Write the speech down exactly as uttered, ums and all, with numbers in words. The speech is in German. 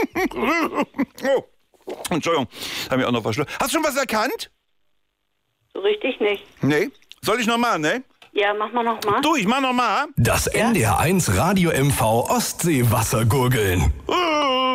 Oh, Entschuldigung, hab ich auch noch verschluckt. Hast du schon was erkannt? So richtig nicht. Nee. Soll ich noch mal, ne? Ja, mach mal noch mal. Du, ich mach noch mal. Das N D R eins Radio M V Ostseewassergurgeln.